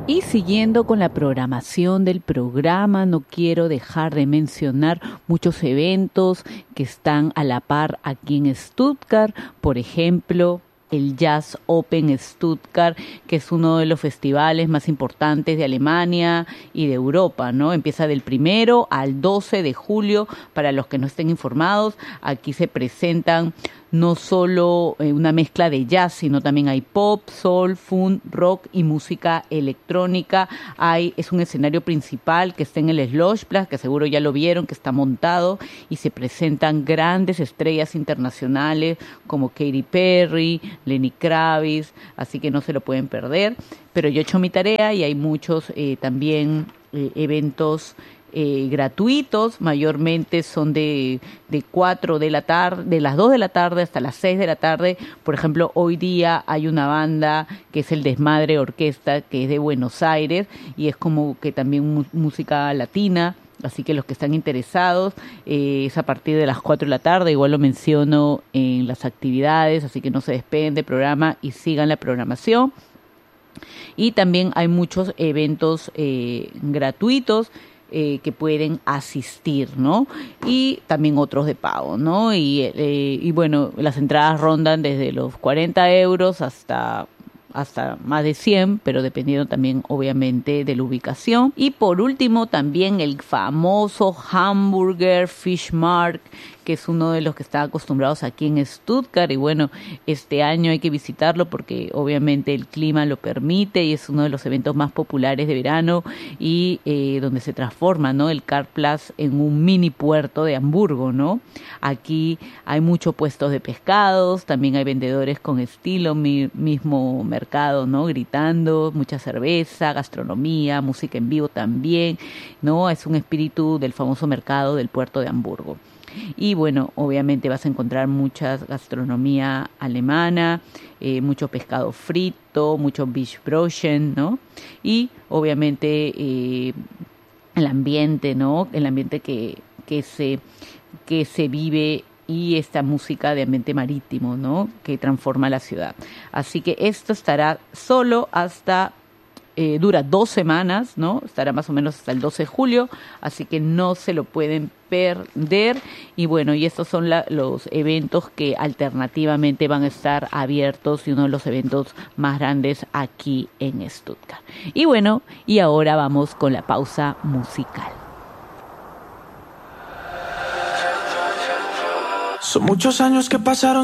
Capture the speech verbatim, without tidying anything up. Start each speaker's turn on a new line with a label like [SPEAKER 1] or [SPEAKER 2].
[SPEAKER 1] Y siguiendo con la programación del programa, no quiero dejar de mencionar muchos eventos que están a la par aquí en Stuttgart. Por ejemplo, el Jazz Open Stuttgart, que es uno de los festivales más importantes de Alemania y de Europa, ¿no? Empieza del primero al doce de julio, para los que no estén informados. Aquí se presentan no solo eh, una mezcla de jazz, sino también hay pop, soul, funk, rock y música electrónica. Hay, es un escenario principal que está en el Schlossplatz, que seguro ya lo vieron, que está montado, y se presentan grandes estrellas internacionales como Katy Perry, Lenny Kravitz, así que no se lo pueden perder. Pero yo he hecho mi tarea y hay muchos eh, también eh, eventos Eh, gratuitos, mayormente son de, de cuatro de la tarde, de las dos de la tarde hasta las seis de la tarde. Por ejemplo, hoy día hay una banda que es el Desmadre Orquesta, que es de Buenos Aires, y es como que también mu- música latina. Así que los que están interesados, eh, es a partir de las cuatro de la tarde, igual lo menciono en las actividades, así que no se despeguen del programa y sigan la programación. Y también hay muchos eventos eh, gratuitos eh, que pueden asistir, ¿no? Y también otros de pago, ¿no? Y, eh, y bueno, las entradas rondan desde los cuarenta euros hasta hasta más de cien, pero dependiendo también obviamente de la ubicación. Y por último también el famoso Hamburger Fish Markt, que es uno de los que están acostumbrados aquí en Stuttgart, y bueno, este año hay que visitarlo porque obviamente el clima lo permite y es uno de los eventos más populares de verano, y eh, donde se transforma, ¿no?, el Karlsplatz en un mini puerto de Hamburgo, ¿no? Aquí hay muchos puestos de pescados, también hay vendedores con estilo, mi, mismo mercado, ¿no?, gritando, mucha cerveza, gastronomía, música en vivo también, ¿no? Es un espíritu del famoso mercado del puerto de Hamburgo. Y bueno, obviamente vas a encontrar mucha gastronomía alemana, eh, mucho pescado frito, mucho Fischbrötchen, ¿no? Y obviamente eh, el ambiente, ¿no? El ambiente que, que, se, que se vive, y esta música de ambiente marítimo, ¿no?, que transforma la ciudad. Así que esto estará solo hasta... Eh, dura dos semanas, ¿no? Estará más o menos hasta el doce de julio, así que no se lo pueden perder. Y bueno, y estos son la, los eventos que alternativamente van a estar abiertos, y uno de los eventos más grandes aquí en Stuttgart. Y bueno, y ahora vamos con la pausa musical.
[SPEAKER 2] Son muchos años que pasaron